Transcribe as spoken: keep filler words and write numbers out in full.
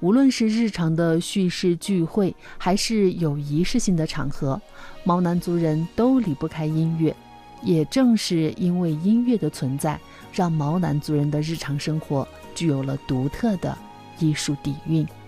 无论是日常的叙事聚会，还是有仪式性的场合，毛南族人都离不开音乐。也正是因为音乐的存在，让毛南族人的日常生活具有了独特的艺术底蕴。